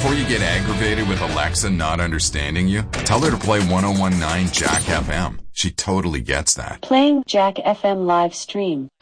Before you get aggravated with Alexa not understanding you, tell her to play 1019 Jack FM. She totally gets that. Playing Jack FM live stream.